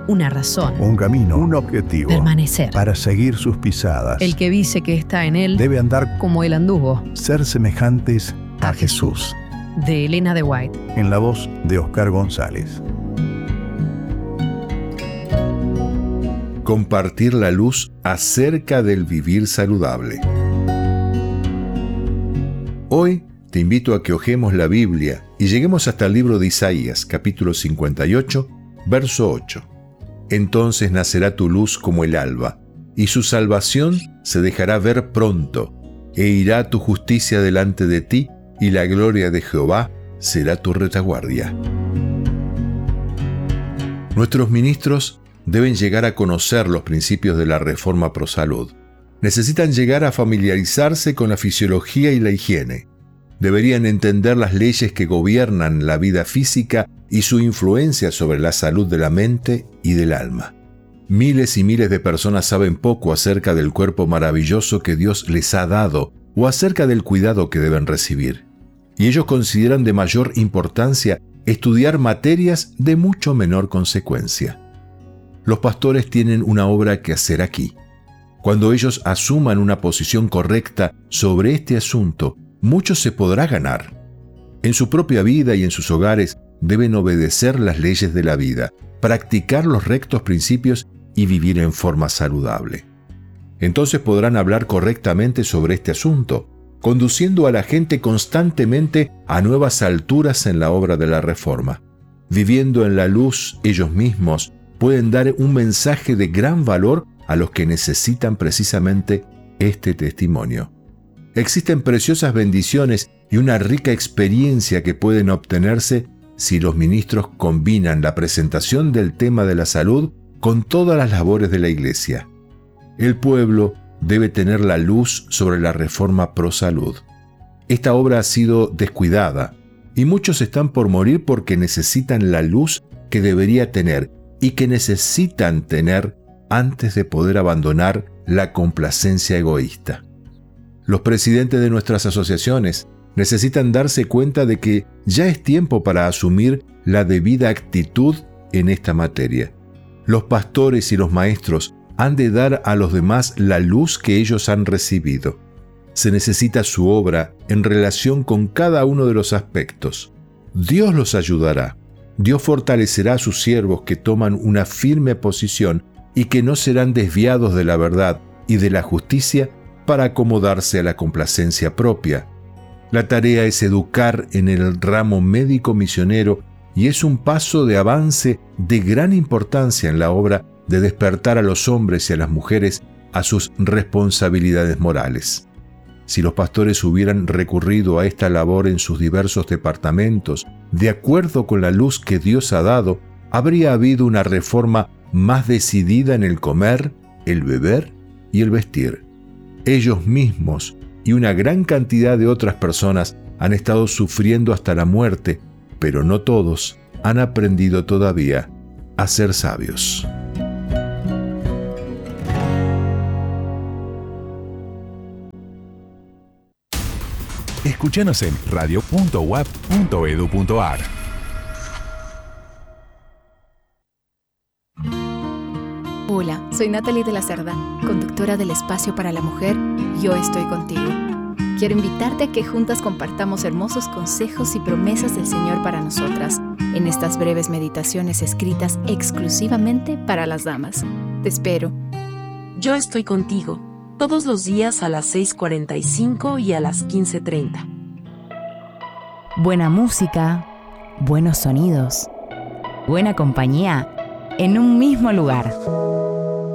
una razón, un camino, un objetivo, permanecer. Para seguir sus pisadas. El que dice que está en él debe andar como él anduvo. Ser semejantes a Jesús. De Elena de White. En la voz de Oscar González. Compartir la luz acerca del vivir saludable. Hoy te invito a que hojemos la Biblia y lleguemos hasta el libro de Isaías, capítulo 58, verso 8. Entonces nacerá tu luz como el alba, y su salvación se dejará ver pronto, e irá tu justicia delante de ti, y la gloria de Jehová será tu retaguardia. Nuestros ministros deben llegar a conocer los principios de la Reforma Prosalud. Necesitan llegar a familiarizarse con la fisiología y la higiene. Deberían entender las leyes que gobiernan la vida física y su influencia sobre la salud de la mente y del alma. Miles y miles de personas saben poco acerca del cuerpo maravilloso que Dios les ha dado o acerca del cuidado que deben recibir. Y ellos consideran de mayor importancia estudiar materias de mucho menor consecuencia. Los pastores tienen una obra que hacer aquí. Cuando ellos asuman una posición correcta sobre este asunto, mucho se podrá ganar. En su propia vida y en sus hogares deben obedecer las leyes de la vida, practicar los rectos principios y vivir en forma saludable. Entonces podrán hablar correctamente sobre este asunto, conduciendo a la gente constantemente a nuevas alturas en la obra de la Reforma. Viviendo en la luz ellos mismos, pueden dar un mensaje de gran valor a los que necesitan precisamente este testimonio. Existen preciosas bendiciones y una rica experiencia que pueden obtenerse si los ministros combinan la presentación del tema de la salud con todas las labores de la Iglesia. El pueblo debe tener la luz sobre la Reforma Prosalud. Esta obra ha sido descuidada y muchos están por morir porque necesitan la luz que debería tener y que necesitan tener antes de poder abandonar la complacencia egoísta. Los presidentes de nuestras asociaciones necesitan darse cuenta de que ya es tiempo para asumir la debida actitud en esta materia. Los pastores y los maestros han de dar a los demás la luz que ellos han recibido. Se necesita su obra en relación con cada uno de los aspectos. Dios los ayudará. Dios fortalecerá a sus siervos que toman una firme posición y que no serán desviados de la verdad y de la justicia para acomodarse a la complacencia propia. La tarea es educar en el ramo médico misionero y es un paso de avance de gran importancia en la obra de despertar a los hombres y a las mujeres a sus responsabilidades morales. Si los pastores hubieran recurrido a esta labor en sus diversos departamentos, de acuerdo con la luz que Dios ha dado, habría habido una reforma más decidida en el comer, el beber y el vestir. Ellos mismos y una gran cantidad de otras personas han estado sufriendo hasta la muerte, pero no todos han aprendido todavía a ser sabios. Escúchanos en radio.wap.edu.ar. Hola, soy Natalie de la Cerda, conductora del Espacio para la Mujer Yo Estoy Contigo. Quiero invitarte a que juntas compartamos hermosos consejos y promesas del Señor para nosotras en estas breves meditaciones escritas exclusivamente para las damas. Te espero. Yo estoy contigo, todos los días a las 6:45 y a las 15:30. Buena música, buenos sonidos, buena compañía en un mismo lugar.